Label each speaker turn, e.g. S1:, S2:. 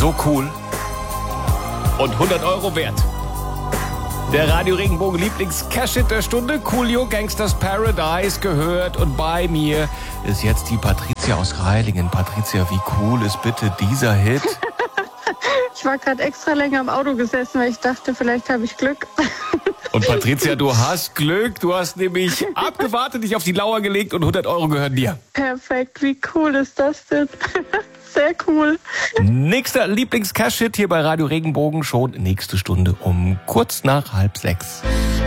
S1: So cool. Und 100 Euro wert. Der Radio Regenbogen Lieblings-Cash-Hit der Stunde, Coolio, Gangsters Paradise, gehört. Und bei mir ist jetzt die Patricia aus Reilingen. Patricia, wie cool ist bitte dieser Hit?
S2: Ich war gerade extra länger im Auto gesessen, weil ich dachte, vielleicht habe ich Glück.
S1: Und Patricia, du hast Glück. Du hast nämlich abgewartet, dich auf die Lauer gelegt und 100 Euro gehören dir.
S2: Perfekt, wie cool ist das denn? Sehr cool.
S1: Nächster Lieblings-Cash-Hit hier bei Radio Regenbogen schon nächste Stunde um kurz nach 5:30.